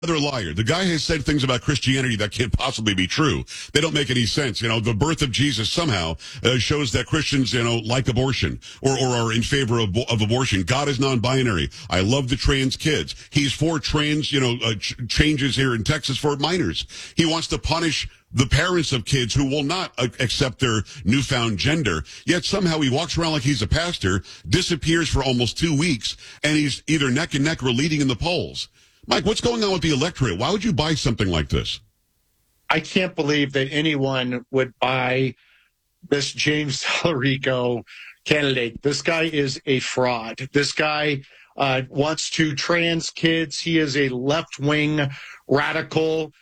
Another liar. The guy has said things about Christianity that can't possibly be true. They don't make any sense. The birth of Jesus somehow shows that Christians, like abortion or are in favor of abortion. God is non-binary. I love the trans kids. He's for trans, changes here in Texas for minors. He wants to punish the parents of kids who will not accept their newfound gender. Yet somehow he walks around like he's a pastor, disappears for almost 2 weeks, and he's either neck and neck or leading in the polls. Mike, what's going on with the electorate? Why would you buy something like this? I can't believe that anyone would buy this James Tallarico candidate. This guy is a fraud. This guy wants to trans kids. He is a left-wing radical.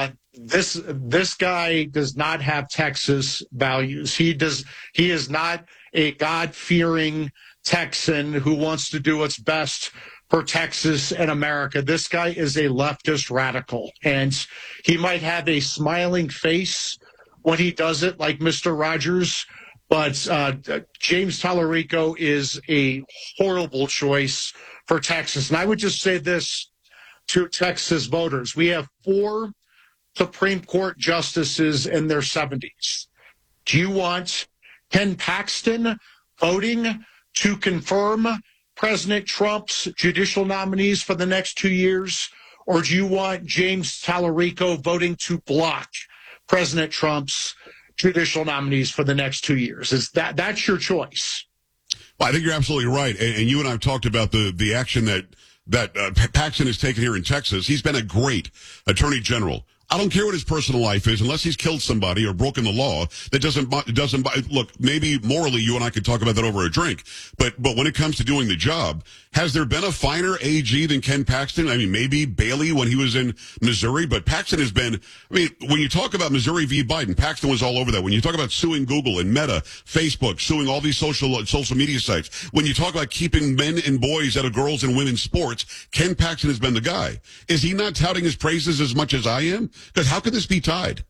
This guy does not have Texas values. He is not a God-fearing Texan who wants to do what's best for Texas and America. This guy is a leftist radical, and he might have a smiling face when he does it, like Mr. Rogers, but James Tallarico is a horrible choice for Texas. And I would just say this to Texas voters. We have 4 Supreme Court justices in their 70s. Do you want Ken Paxton voting to confirm President Trump's judicial nominees for the next 2 years, or do you want James Tallarico voting to block President Trump's judicial nominees for the next 2 years? That's your choice? Well, I think you're absolutely right, and you and I have talked about the action that Paxton has taken here in Texas. He's been a great attorney general. I don't care what his personal life is, unless he's killed somebody or broken the law. That doesn't look. Maybe morally, you and I could talk about that over a drink. But when it comes to doing the job, has there been a finer AG than Ken Paxton? I mean, maybe Bailey when he was in Missouri, but Paxton has been. I mean, when you talk about Missouri v. Biden, Paxton was all over that. When you talk about suing Google and Meta, Facebook, suing all these social media sites, when you talk about keeping men and boys out of girls and women's sports, Ken Paxton has been the guy. Is he not touting his praises as much as I am? Because how could this be tied?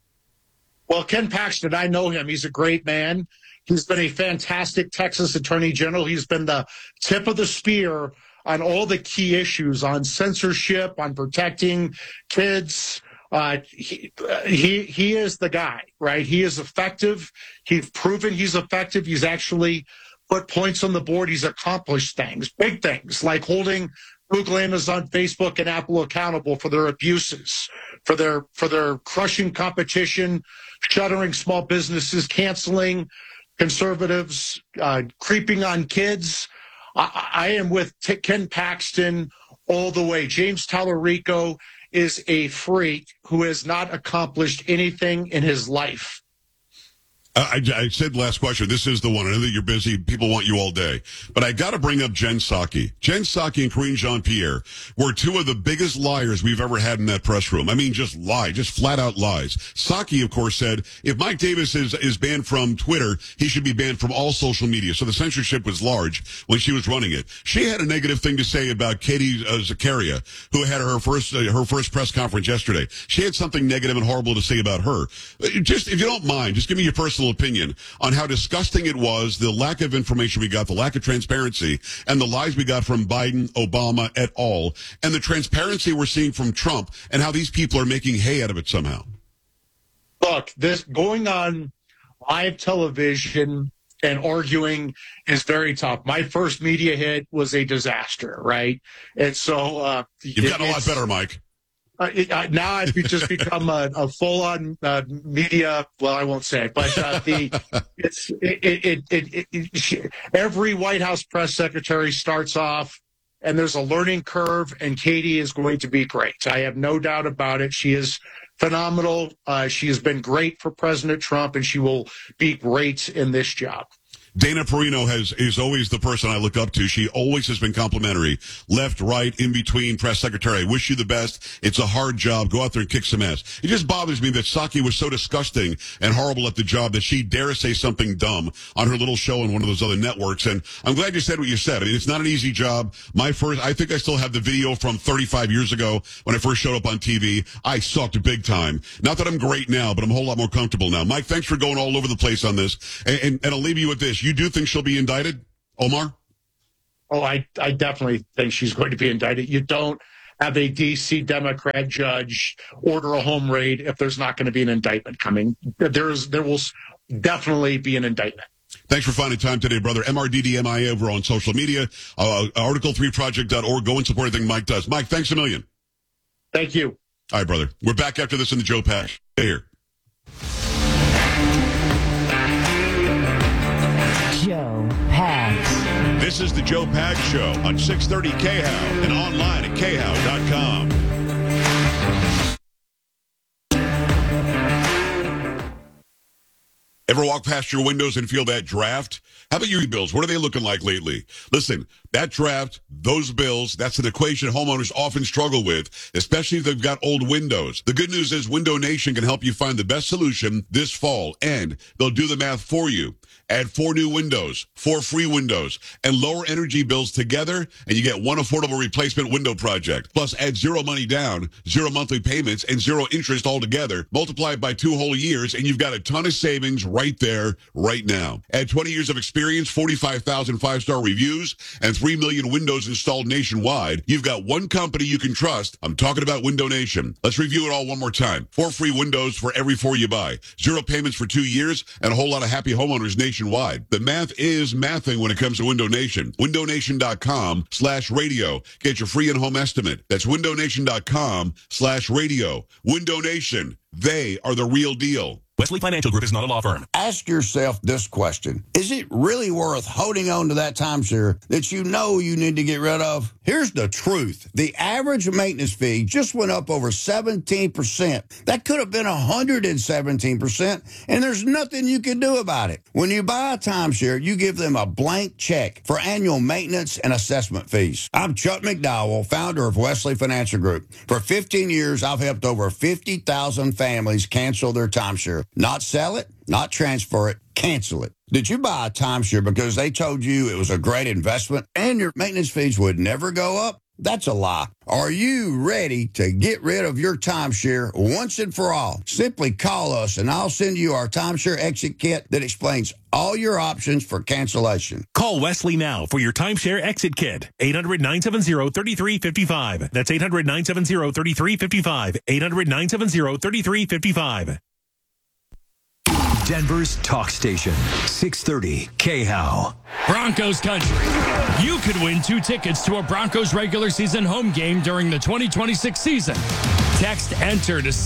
Well, Ken Paxton, I know him. He's a great man. He's been a fantastic Texas Attorney General. He's been the tip of the spear on all the key issues, on censorship, on protecting kids. He is the guy, right? He is effective. He's proven he's effective. He's actually put points on the board. He's accomplished things, big things, like holding Google, Amazon, Facebook, and Apple accountable for their abuses, for their crushing competition, shuttering small businesses, canceling conservatives, creeping on kids. I am with Ken Paxton all the way. James Tallarico is a freak who has not accomplished anything in his life. I said last question, this is the one. I know that you're busy. People want you all day. But I got to bring up Jen Psaki. Jen Psaki and Karine Jean-Pierre were 2 of the biggest liars we've ever had in that press room. I mean, just flat out lies. Psaki, of course, said if Mike Davis is banned from Twitter, he should be banned from all social media. So the censorship was large when she was running it. She had a negative thing to say about Katie Zakaria, who had her first press conference yesterday. She had something negative and horrible to say about her. Just, if you don't mind, just give me your personal opinion on how disgusting it was, the lack of information we got, the lack of transparency, and the lies we got from Biden, Obama, et al., and the transparency we're seeing from Trump, and how these people are making hay out of it somehow. Look, this going on live television and arguing is very tough. My first media hit was a disaster, right? And so you've gotten a lot better, Mike. Now I've just become a full-on media. Well, I won't say, but every White House press secretary starts off, and there's a learning curve. And Katie is going to be great. I have no doubt about it. She is phenomenal. She has been great for President Trump, and she will be great in this job. Dana Perino is always the person I look up to. She always has been complimentary. Left, right, in between, press secretary. I wish you the best. It's a hard job. Go out there and kick some ass. It just bothers me that Psaki was so disgusting and horrible at the job that she dare say something dumb on her little show on one of those other networks. And I'm glad you said what you said. I mean, it's not an easy job. I think I still have the video from 35 years ago when I first showed up on TV. I sucked big time. Not that I'm great now, but I'm a whole lot more comfortable now. Mike, thanks for going all over the place on this. And I'll leave you with this. You do think she'll be indicted, Omar? Oh, I definitely think she's going to be indicted. You don't have a D.C. Democrat judge order a home raid if there's not going to be an indictment coming. There will definitely be an indictment. Thanks for finding time today, brother. MRDDMI over on social media, article3project.org. Go and support everything Mike does. Mike, thanks a million. Thank you. All right, brother. We're back after this in the Joe Pags. Stay here. Joe Pags. This is the Joe Pags Show on 630 KHOW and online at KHOW.com. Ever walk past your windows and feel that draft? How about your bills? What are they looking like lately? Listen, that draft, those bills, that's an equation homeowners often struggle with, especially if they've got old windows. The good news is Window Nation can help you find the best solution this fall, and they'll do the math for you. Add 4 new windows, 4 free windows, and lower energy bills together, and you get one affordable replacement window project. Plus, add 0 money down, 0 monthly payments, and 0 interest altogether. Multiply it by 2 whole years, and you've got a ton of savings right there, right now. Add 20 years of experience, 45,000 5-star reviews, and 3 million windows installed nationwide. You've got one company you can trust. I'm talking about Window Nation. Let's review it all one more time. 4 free windows for every 4 you buy. 0 payments for 2 years, and a whole lot of happy homeowners nationwide. The math is mathing when it comes to Window Nation. WindowNation.com/radio. Get your free in-home estimate. That's WindowNation.com/radio. Window Nation. They are the real deal. Wesley Financial Group is not a law firm. Ask yourself this question. Is it really worth holding on to that timeshare that you know you need to get rid of? Here's the truth. The average maintenance fee just went up over 17%. That could have been 117%, and there's nothing you can do about it. When you buy a timeshare, you give them a blank check for annual maintenance and assessment fees. I'm Chuck McDowell, founder of Wesley Financial Group. For 15 years, I've helped over 50,000 families cancel their timeshare. Not sell it, not transfer it, cancel it. Did you buy a timeshare because they told you it was a great investment and your maintenance fees would never go up? That's a lie. Are you ready to get rid of your timeshare once and for all? Simply call us and I'll send you our timeshare exit kit that explains all your options for cancellation. Call Wesley now for your timeshare exit kit. 800-970-3355. That's 800-970-3355. 800-970-3355. Denver's talk station, 630 KHOW. Broncos country. You could win 2 tickets to a Broncos regular season home game during the 2026 season. Text ENTER to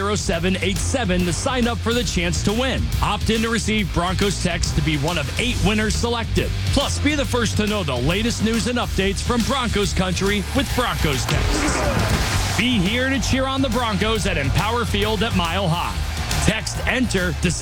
70787 to sign up for the chance to win. Opt in to receive Broncos text to be one of 8 winners selected. Plus, be the first to know the latest news and updates from Broncos country with Broncos texts. Be here to cheer on the Broncos at Empower Field at Mile High. Text ENTER to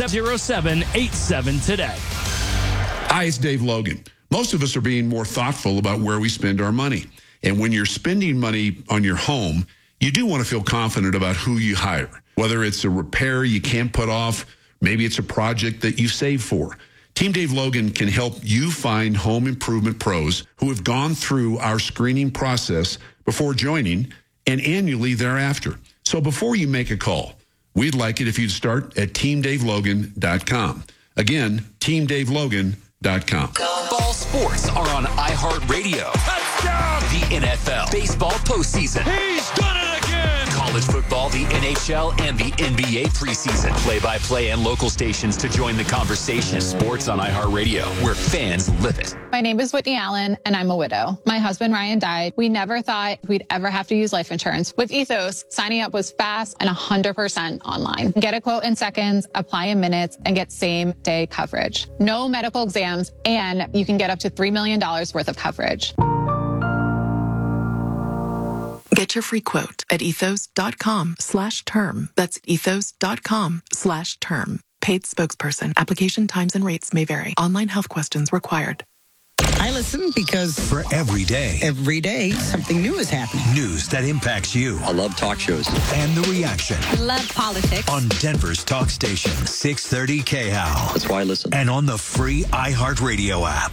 70787 today. Hi, it's Dave Logan. Most of us are being more thoughtful about where we spend our money. And when you're spending money on your home, you do want to feel confident about who you hire. Whether it's a repair you can't put off, maybe it's a project that you save for. Team Dave Logan can help you find home improvement pros who have gone through our screening process before joining and annually thereafter. So before you make a call, we'd like it if you'd start at TeamDaveLogan.com. Again, TeamDaveLogan.com. Fall sports are on iHeartRadio. Touchdown! The NFL, baseball postseason. He's done it again! College football, the NHL, and the NBA preseason. Play-by-play and local stations to join the conversation. Sports on iHeartRadio, where fans live it. My name is Whitney Allen, and I'm a widow. My husband, Ryan, died. We never thought we'd ever have to use life insurance. With Ethos, signing up was fast and 100% online. Get a quote in seconds, apply in minutes, and get same-day coverage. No medical exams, and you can get up to $3 million worth of coverage. Get your free quote at ethos.com/term. That's ethos.com/term. Paid spokesperson. Application times and rates may vary. Online health questions required. I listen because For every day, something new is happening. news that impacts you. I love talk shows. And the reaction I love politics. on Denver's talk station, 630 KHOW. That's why I listen. And on the free iHeartRadio app.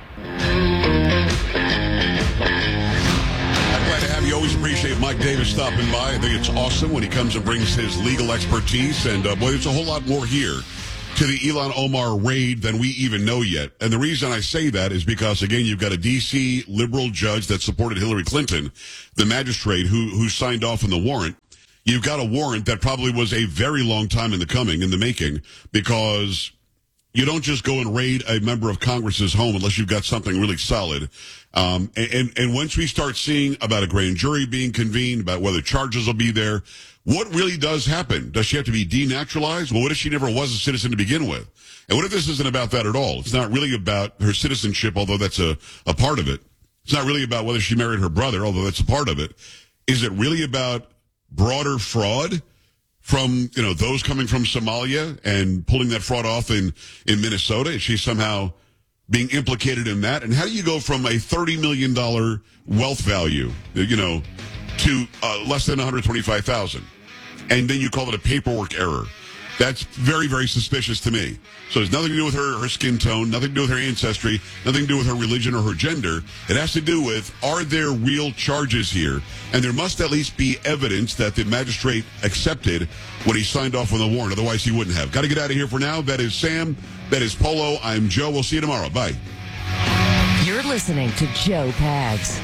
I'm glad to have you. Always appreciate Mike Davis stopping by. I think it's awesome when he comes and brings his legal expertise. And, boy, there's a whole lot more here to the Ilhan Omar raid than we even know yet. And the reason I say that is because, again, you've got a D.C. liberal judge that supported Hillary Clinton, the magistrate who signed off on the warrant. You've got a warrant that probably was a very long time in the making, because you don't just go and raid a member of Congress's home unless you've got something really solid. And once we start seeing about a grand jury being convened, about whether charges will be there, what really does happen? Does she have to be denaturalized? Well, what if she never was a citizen to begin with? And what if this isn't about that at all? It's not really about her citizenship, although that's a part of it. It's not really about whether she married her brother, although that's a part of it. Is it really about broader fraud from, those coming from Somalia and pulling that fraud off in Minnesota? Is she somehow being implicated in that? And how do you go from a $30 million wealth value, to less than $125,000? And then you call it a paperwork error. That's very, very suspicious to me. So it's nothing to do with her skin tone, nothing to do with her ancestry, nothing to do with her religion or her gender. It has to do with, are there real charges here? And there must at least be evidence that the magistrate accepted when he signed off on the warrant. Otherwise, he wouldn't have. Got to get out of here for now. That is Sam. That is Polo. I'm Joe. We'll see you tomorrow. Bye. You're listening to Joe Pags.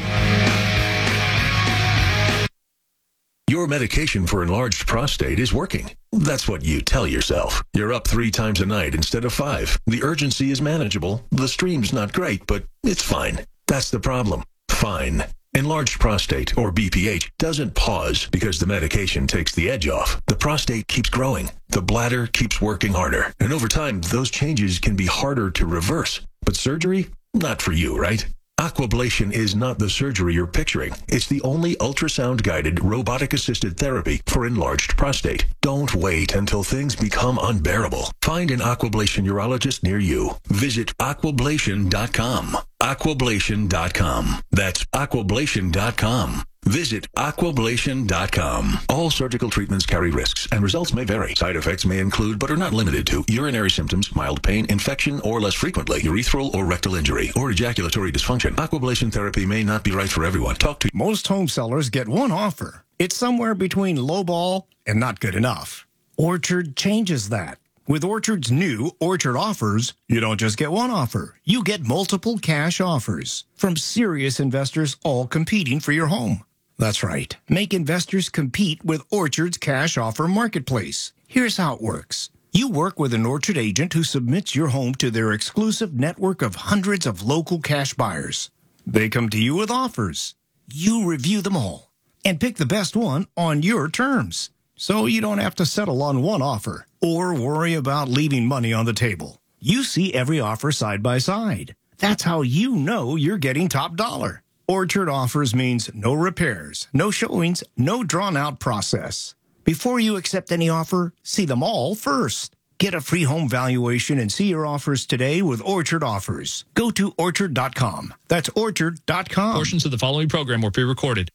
Your medication for enlarged prostate is working. That's what you tell yourself. You're up 3 times a night instead of 5. The urgency is manageable. The stream's not great, but it's fine. That's the problem. Fine. Enlarged prostate, or BPH, doesn't pause because the medication takes the edge off. The prostate keeps growing. The bladder keeps working harder. And over time, those changes can be harder to reverse. But surgery? Not for you, right? Aquablation is not the surgery you're picturing. It's the only ultrasound-guided, robotic-assisted therapy for enlarged prostate. Don't wait until things become unbearable. Find an Aquablation urologist near you. Visit aquablation.com. Aquablation.com. That's aquablation.com. Visit aquablation.com. All surgical treatments carry risks, and results may vary. Side effects may include, but are not limited to, urinary symptoms, mild pain, infection, or less frequently, urethral or rectal injury, or ejaculatory dysfunction. Aquablation therapy may not be right for everyone. Talk to... Most home sellers get one offer. It's somewhere between lowball and not good enough. Orchard changes that. With Orchard's new Orchard Offers, you don't just get one offer. You get multiple cash offers from serious investors, all competing for your home. That's right. Make investors compete with Orchard's cash offer marketplace. Here's how it works. You work with an Orchard agent who submits your home to their exclusive network of hundreds of local cash buyers. They come to you with offers. You review them all and pick the best one on your terms. So you don't have to settle on one offer or worry about leaving money on the table. You see every offer side by side. That's how you know you're getting top dollar. Orchard Offers means no repairs, no showings, no drawn-out process. Before you accept any offer, see them all first. Get a free home valuation and see your offers today with Orchard Offers. Go to Orchard.com. That's Orchard.com. Portions of the following program were pre-recorded.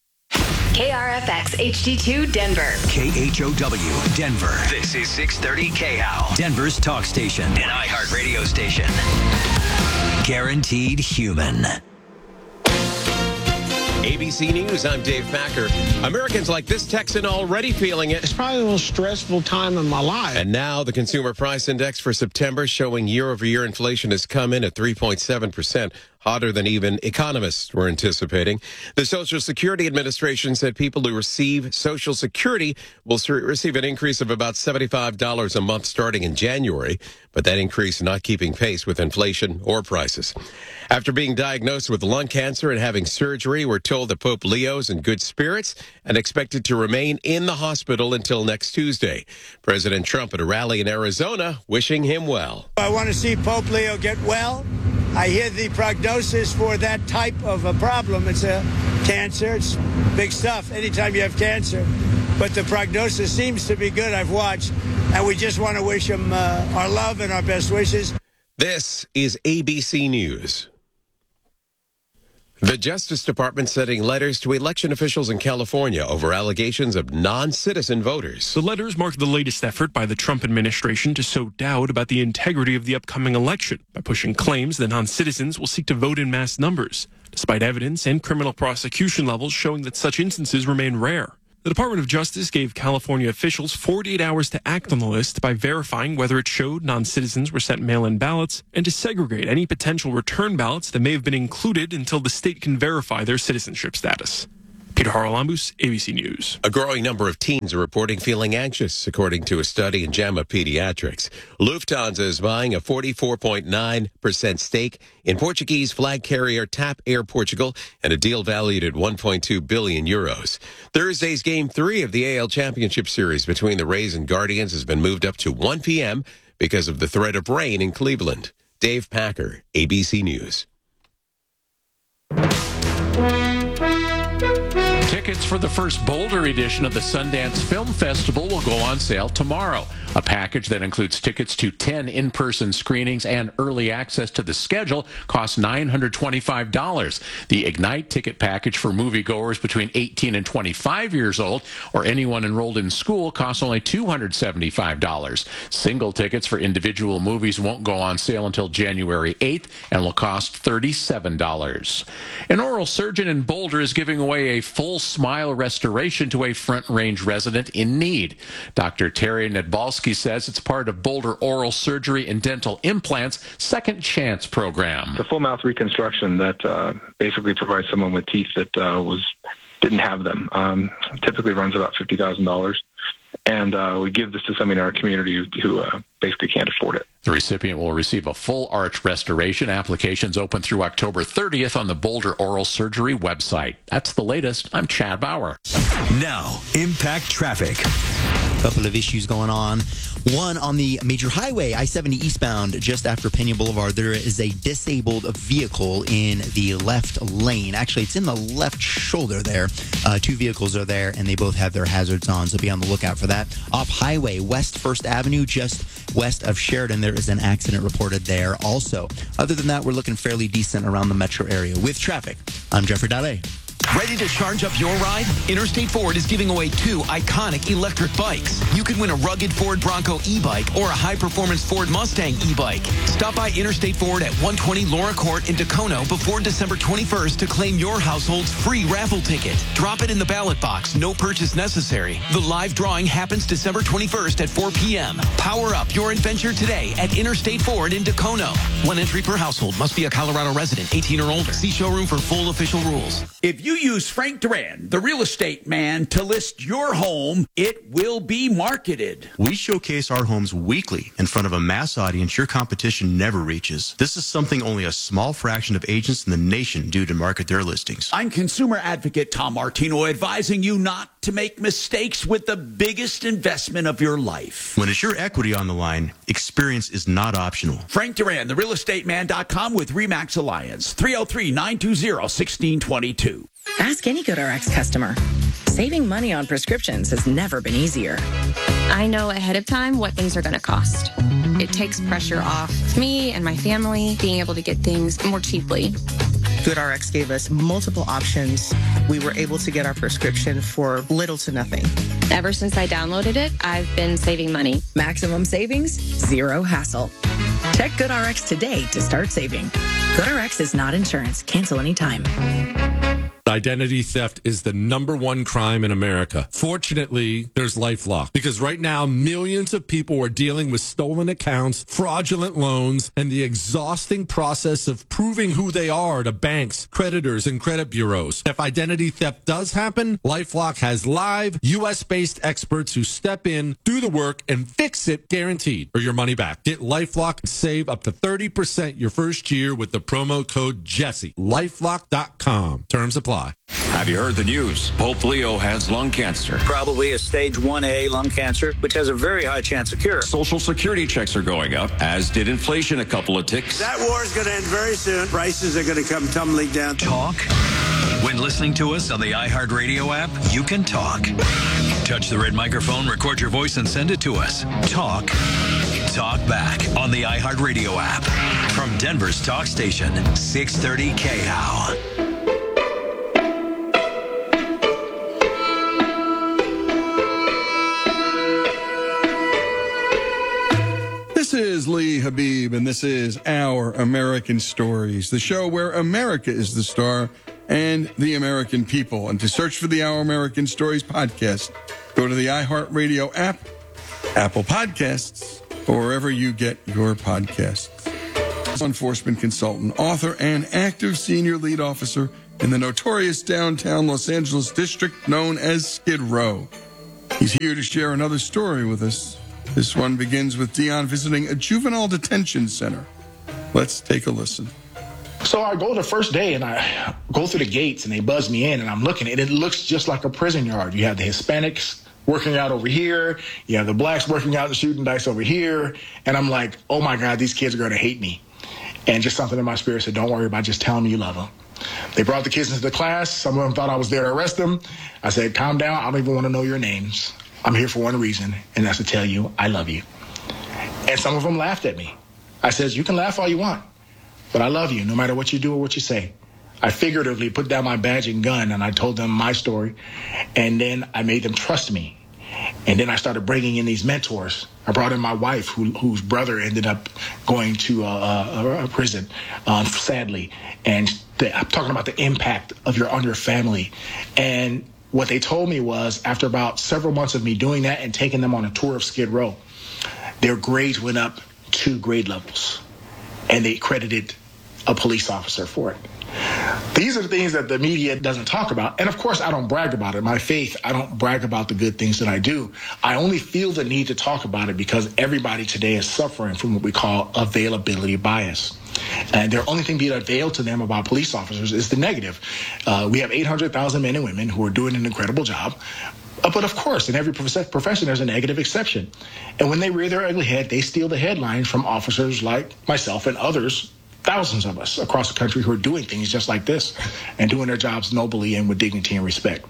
KRFX HD2 Denver. KHOW Denver. This is 630 KHOW. Denver's talk station. An iHeart radio station. Guaranteed human. ABC News, I'm Dave Packer. Americans like this Texan already feeling it. It's probably the most stressful time in my life. And now the Consumer Price Index for September showing year-over-year inflation has come in at 3.7%, hotter than even economists were anticipating. The Social Security Administration said people who receive Social Security will receive an increase of about $75 a month starting in January, but that increase not keeping pace with inflation or prices. After being diagnosed with lung cancer and having surgery, we're told that Pope Leo's in good spirits and expected to remain in the hospital until next Tuesday. President Trump at a rally in Arizona wishing him well. I want to see Pope Leo get well. I hear the prognosis for that type of a problem. It's a cancer. It's big stuff anytime you have cancer. But the prognosis seems to be good. I've watched. And we just want to wish him our love and our best wishes. This is ABC News. The Justice Department sending letters to election officials in California over allegations of non-citizen voters. The letters mark the latest effort by the Trump administration to sow doubt about the integrity of the upcoming election by pushing claims that non-citizens will seek to vote in mass numbers, despite evidence and criminal prosecution levels showing that such instances remain rare. The Department of Justice gave California officials 48 hours to act on the list by verifying whether it showed non-citizens were sent mail-in ballots and to segregate any potential return ballots that may have been included until the state can verify their citizenship status. Peter Haralambous, ABC News. A growing number of teens are reporting feeling anxious, according to a study in JAMA Pediatrics. Lufthansa is buying a 44.9% stake in Portuguese flag carrier TAP Air Portugal, and a deal valued at 1.2 billion euros. Thursday's Game 3 of the AL Championship Series between the Rays and Guardians has been moved up to 1 p.m. because of the threat of rain in Cleveland. Dave Packer, ABC News. Tickets for the first Boulder edition of the Sundance Film Festival will go on sale tomorrow. A package that includes tickets to 10 in-person screenings and early access to the schedule costs $925. The Ignite ticket package for moviegoers between 18 and 25 years old or anyone enrolled in school costs only $275. Single tickets for individual movies won't go on sale until January 8th and will cost $37. An oral surgeon in Boulder is giving away a full smile restoration to a Front Range resident in need. Dr. Terry Nedbalski says it's part of Boulder Oral Surgery and Dental Implants' Second Chance program. The full mouth reconstruction that basically provides someone with teeth that didn't have them typically runs about $50,000. And we give this to somebody in our community who basically can't afford it. The recipient will receive a full arch restoration. Applications open through October 30th on the Boulder Oral Surgery website. That's the latest. I'm Chad Bauer. Now, Impact Traffic. A couple of issues going on. One on the major highway, I-70 eastbound, just after Pena Boulevard, there is a disabled vehicle in the left lane. Actually, it's in the left shoulder there. Two vehicles are there, and they both have their hazards on, so be on the lookout for that. Off highway, West 1st Avenue, just west of Sheridan, there is an accident reported there also. Other than that, we're looking fairly decent around the metro area. With traffic, I'm Jeffrey Dade. Ready to charge up your ride? Interstate Ford is giving away 2 iconic electric bikes. You could win a rugged Ford Bronco e-bike or a high-performance Ford Mustang e-bike. Stop by Interstate Ford at 120 Laura Court in Dacono before December 21st to claim your household's free raffle ticket. Drop it in the ballot box. No purchase necessary. The live drawing happens December 21st at 4 p.m. Power up your adventure today at Interstate Ford in Dacono. 1 entry per household. Must be a Colorado resident, 18 or older. See showroom for full official rules. If you use Frank Duran, the real estate man, to list your home, it will be marketed. We showcase our homes weekly in front of a mass audience your competition never reaches. This is something only a small fraction of agents in the nation do to market their listings. I'm consumer advocate Tom Martino, advising you not to make mistakes with the biggest investment of your life. When it's your equity on the line, experience is not optional. Frank Duran, therealestateman.com with RE/MAX Alliance, 303-920-1622. Ask any GoodRx customer. Saving money on prescriptions has never been easier. I know ahead of time what things are going to cost. It takes pressure off me and my family being able to get things more cheaply. GoodRx gave us multiple options. We were able to get our prescription for little to nothing. Ever since I downloaded it, I've been saving money. Maximum savings, zero hassle. Check GoodRx today to start saving. GoodRx is not insurance. Cancel anytime. Identity theft is the #1 crime in America. Fortunately, there's LifeLock, because right now millions of people are dealing with stolen accounts, fraudulent loans, and the exhausting process of proving who they are to banks, creditors, and credit bureaus. If identity theft does happen, LifeLock has live U.S.-based experts who step in, do the work, and fix it guaranteed, or your money back. Get LifeLock and save up to 30% your first year with the promo code Jesse. LifeLock.com. Terms apply. Have you heard the news? Pope Leo has lung cancer. Probably a stage 1A lung cancer, which has a very high chance of cure. Social Security checks are going up, as did inflation a couple of ticks. That war is going to end very soon. Prices are going to come tumbling down. Talk. When listening to us on the iHeartRadio app, you can talk. Touch the red microphone, record your voice, and send it to us. Talk. Talk back on the iHeartRadio app. From Denver's talk station, 630 KHOW. This is Lee Habib, and this is Our American Stories, the show where America is the star and the American people. And to search for the Our American Stories podcast, go to the iHeartRadio app, Apple Podcasts, or wherever you get your podcasts. Law enforcement consultant, author, and active senior lead officer in the notorious downtown Los Angeles district known as Skid Row. He's here to share another story with us. This one begins with Dion visiting a juvenile detention center. Let's take a listen. So I go the first day and I go through the gates and they buzz me in and I'm looking and it looks just like a prison yard. You have the Hispanics working out over here. You have the blacks working out and shooting dice over here. And I'm like, oh my God, these kids are going to hate me. And just something in my spirit said, don't worry about it, just tell them you love them. They brought the kids into the class. Some of them thought I was there to arrest them. I said, calm down. I don't even want to know your names. I'm here for one reason, and that's to tell you I love you. And some of them laughed at me. I said, you can laugh all you want, but I love you no matter what you do or what you say. I figuratively put down my badge and gun, and I told them my story, and then I made them trust me. And then I started bringing in these mentors. I brought in my wife, whose brother ended up going to a prison, sadly. And I'm talking about the impact on your family. And what they told me was, after about several months of me doing that and taking them on a tour of Skid Row, their grades went up 2 grade levels. And they credited a police officer for it. These are the things that the media doesn't talk about. And of course, I don't brag about it. My faith, I don't brag about the good things that I do. I only feel the need to talk about it because everybody today is suffering from what we call availability bias. And the only thing being availed to them about police officers is the negative. We have 800,000 men and women who are doing an incredible job. But of course, in every profession, there's a negative exception. And when they rear their ugly head, they steal the headlines from officers like myself and others, thousands of us across the country who are doing things just like this and doing their jobs nobly and with dignity and respect.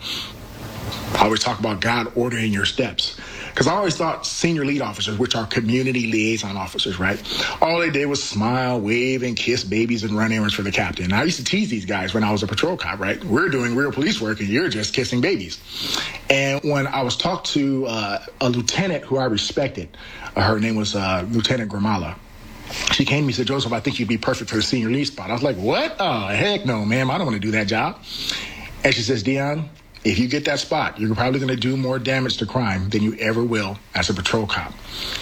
I always talk about God ordering your steps. Because I always thought senior lead officers, which are community liaison officers, right? All they did was smile, wave, and kiss babies and run errands for the captain. And I used to tease these guys when I was a patrol cop, right? We're doing real police work and you're just kissing babies. And when I was talked to a lieutenant who I respected, her name was Lieutenant Gramala. She came to me and said, Joseph, I think you'd be perfect for the senior lead spot. I was like, what? Oh, heck no, ma'am. I don't want to do that job. And she says, Dion, if you get that spot, you're probably going to do more damage to crime than you ever will as a patrol cop.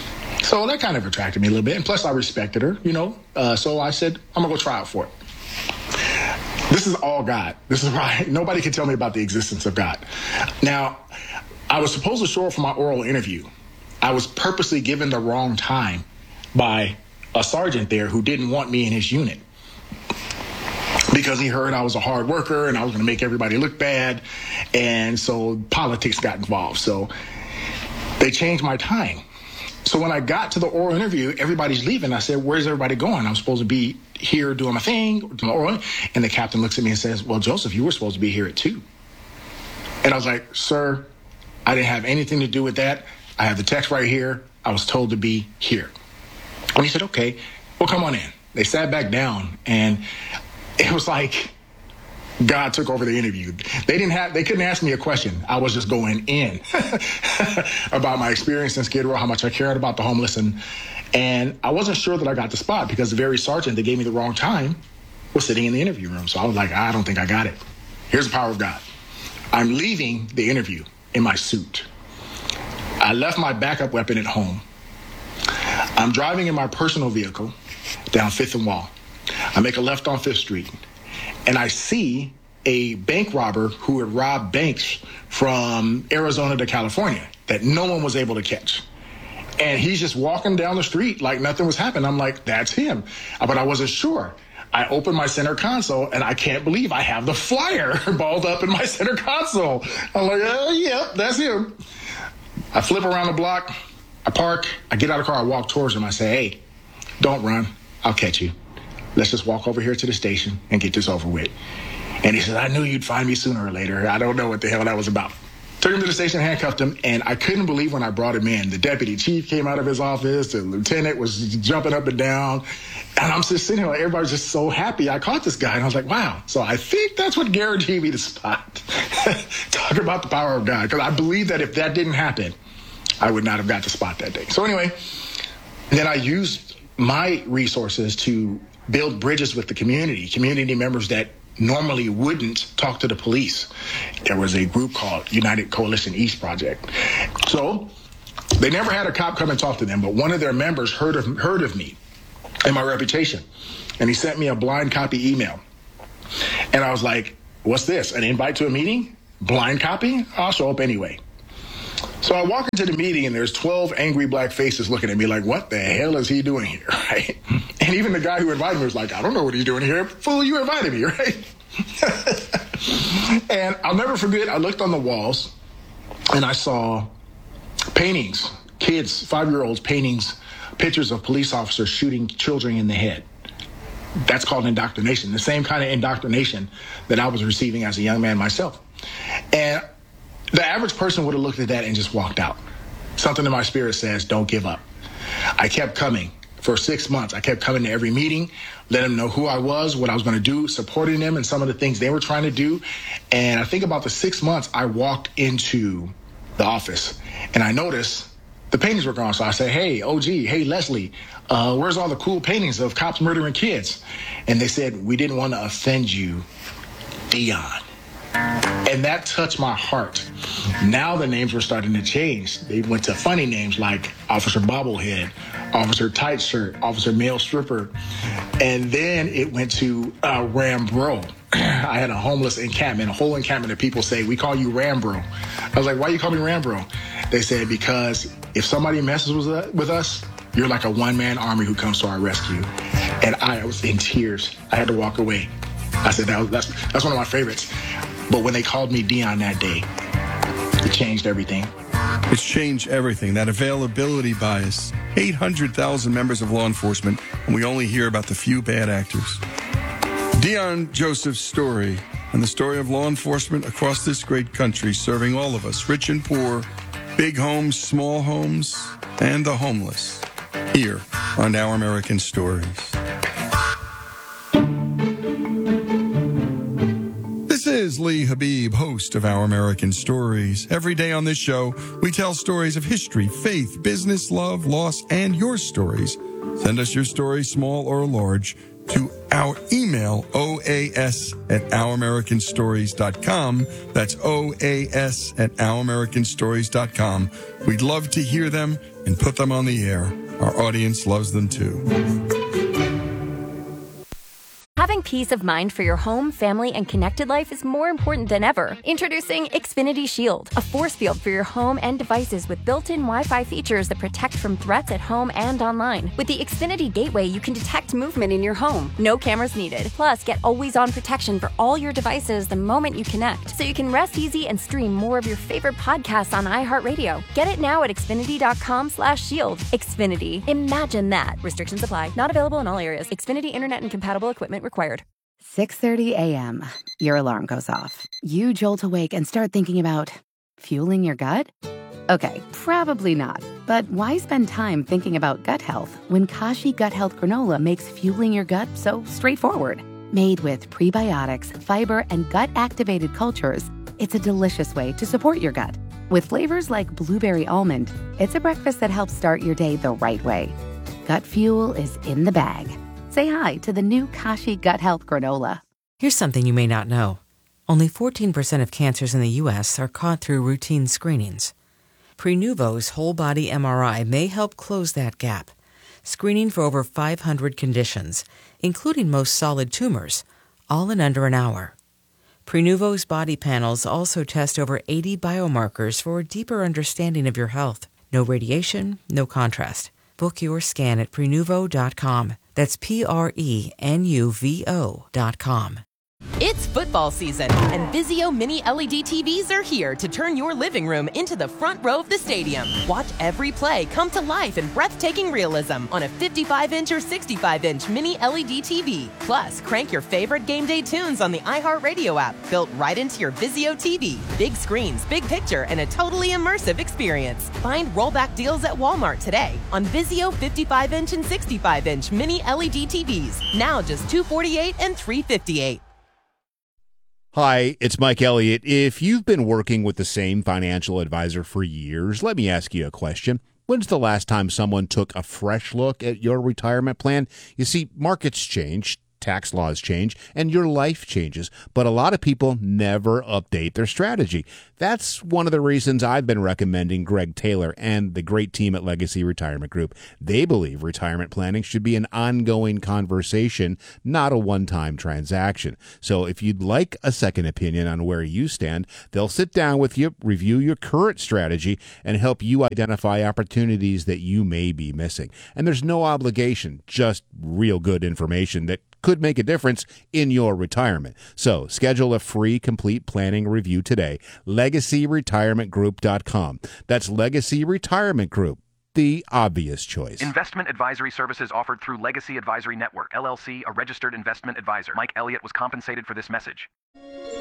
So that kind of attracted me a little bit. And plus, I respected her, you know. So I said, I'm going to go try out for it. This is all God. This is why nobody can tell me about the existence of God. Now, I was supposed to show up for my oral interview. I was purposely given the wrong time by a sergeant there who didn't want me in his unit because he heard I was a hard worker and I was going to make everybody look bad. And so politics got involved. So they changed my time. So when I got to the oral interview, everybody's leaving. I said, where's everybody going? I'm supposed to be here doing my thing, doing my oral. And the captain looks at me and says, well, Joseph, you were supposed to be here at 2. And I was like, sir, I didn't have anything to do with that. I have the text right here. I was told to be here. And he said, okay, well, come on in. They sat back down, and it was like God took over the interview. They couldn't ask me a question. I was just going in about my experience in Skid Row, how much I cared about the homeless. And I wasn't sure that I got the spot because the very sergeant that gave me the wrong time was sitting in the interview room. So I was like, I don't think I got it. Here's the power of God. I'm leaving the interview in my suit. I left my backup weapon at home. I'm driving in my personal vehicle down 5th and Wall. I make a left on 5th Street, and I see a bank robber who had robbed banks from Arizona to California that no one was able to catch. And he's just walking down the street like nothing was happening. I'm like, that's him. But I wasn't sure. I open my center console, and I can't believe I have the flyer balled up in my center console. I'm like, yep, that's him. I flip around the block. I park, I get out of the car, I walk towards him. I say, hey, don't run. I'll catch you. Let's just walk over here to the station and get this over with. And he says, I knew you'd find me sooner or later. I don't know what the hell that was about. Took him to the station, handcuffed him, and I couldn't believe when I brought him in. The deputy chief came out of his office, the lieutenant was jumping up and down, and I'm just sitting here like everybody's just so happy I caught this guy. And I was like, wow. So I think that's what guaranteed me the spot. Talk about the power of God, because I believe that if that didn't happen, I would not have got the spot that day. So anyway, then I used my resources to build bridges with the community members that normally wouldn't talk to the police. There was a group called United Coalition East Project. So they never had a cop come and talk to them, but one of their members heard of me and my reputation. And he sent me a blind copy email. And I was like, what's this? An invite to a meeting? Blind copy? I'll show up anyway. So I walk into the meeting and there's 12 angry black faces looking at me like, what the hell is he doing here, right? And even the guy who invited me was like, I don't know what he's doing here. Fool, you invited me, right? And I'll never forget, I looked on the walls and I saw paintings, kids, 5-year-olds paintings, pictures of police officers shooting children in the head. That's called indoctrination, the same kind of indoctrination that I was receiving as a young man myself. And the average person would have looked at that and just walked out. Something in my spirit says, don't give up. I kept coming for 6 months. I kept coming to every meeting, letting them know who I was, what I was going to do, supporting them and some of the things they were trying to do. And I think about the 6 months, I walked into the office and I noticed the paintings were gone. So I said, hey, OG, hey, Leslie, where's all the cool paintings of cops murdering kids? And they said, we didn't want to offend you, Dion. And that touched my heart. Now the names were starting to change. They went to funny names like Officer Bobblehead, Officer Tight Shirt, Officer Male Stripper. And then it went to Rambro. I had a homeless encampment, a whole encampment of people say, we call you Rambro. I was like, why you call me Rambro? They said, because if somebody messes with us, you're like a one-man army who comes to our rescue. And I was in tears. I had to walk away. I said, that's one of my favorites. But when they called me Dion that day, it changed everything. It's changed everything. That availability bias. 800,000 members of law enforcement, and we only hear about the few bad actors. Dion Joseph's story, and the story of law enforcement across this great country, serving all of us, rich and poor, big homes, small homes, and the homeless, here on Our American Stories. This is Lee Habib, host of Our American Stories. Every day on this show, we tell stories of history, faith, business, love, loss, and your stories. Send us your story, small or large, to our email, oas@ouramericanstories.com. That's oas@ouramericanstories.com. We'd love to hear them and put them on the air. Our audience loves them too. Having peace of mind for your home, family, and connected life is more important than ever. Introducing Xfinity Shield, a force field for your home and devices with built-in Wi-Fi features that protect from threats at home and online. With the Xfinity Gateway, you can detect movement in your home. No cameras needed. Plus, get always-on protection for all your devices the moment you connect, so you can rest easy and stream more of your favorite podcasts on iHeartRadio. Get it now at Xfinity.com/shield. Xfinity. Imagine that. Restrictions apply. Not available in all areas. Xfinity Internet and compatible equipment required. 6:30 a.m. Your alarm goes off. You jolt awake and start thinking about fueling your gut? Okay, probably not. But why spend time thinking about gut health when Kashi Gut Health Granola makes fueling your gut so straightforward? Made with prebiotics, fiber, and gut-activated cultures, it's a delicious way to support your gut. With flavors like blueberry almond, it's a breakfast that helps start your day the right way. Gut fuel is in the bag. Say hi to the new Kashi Gut Health Granola. Here's something you may not know. Only 14% of cancers in the U.S. are caught through routine screenings. Prenuvo's whole-body MRI may help close that gap, screening for over 500 conditions, including most solid tumors, all in under an hour. Prenuvo's body panels also test over 80 biomarkers for a deeper understanding of your health. No radiation, no contrast. Book your scan at Prenuvo.com. That's Prenuvo.com. It's football season, and Vizio Mini LED TVs are here to turn your living room into the front row of the stadium. Watch every play come to life in breathtaking realism on a 55-inch or 65-inch Mini LED TV. Plus, crank your favorite game day tunes on the iHeartRadio app, built right into your Vizio TV. Big screens, big picture, and a totally immersive experience. Find rollback deals at Walmart today on Vizio 55-inch and 65-inch Mini LED TVs. Now just $248 and $358. Hi, it's Mike Elliott. If you've been working with the same financial advisor for years, let me ask you a question. When's the last time someone took a fresh look at your retirement plan? You see, markets change, tax laws change and your life changes, but a lot of people never update their strategy. That's one of the reasons I've been recommending Greg Taylor and the great team at Legacy Retirement Group. They believe retirement planning should be an ongoing conversation, not a one-time transaction. So if you'd like a second opinion on where you stand, they'll sit down with you, review your current strategy, and help you identify opportunities that you may be missing. And there's no obligation, just real good information that could make a difference in your retirement. So schedule a free complete planning review today. LegacyRetirementGroup.com. That's Legacy Retirement Group, the obvious choice. Investment advisory services offered through Legacy Advisory Network, LLC, a registered investment advisor. Mike Elliott was compensated for this message.